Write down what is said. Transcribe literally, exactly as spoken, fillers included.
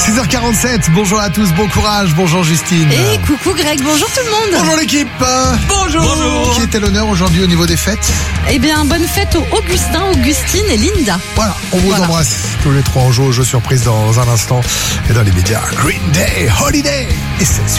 six heures quarante-sept, bonjour à tous, bon courage, bonjour Justine. Et coucou Greg, bonjour tout le monde. Bonjour l'équipe. Bonjour. Bonjour. Qui est à l'honneur aujourd'hui au niveau des fêtes? Eh bien, bonne fête aux Augustin, Augustine et Linda. Voilà, on vous Voilà. embrasse tous les trois. On joue au jeu surprise dans un instant. Et dans les médias, Green Day, Holiday. Et c'est sur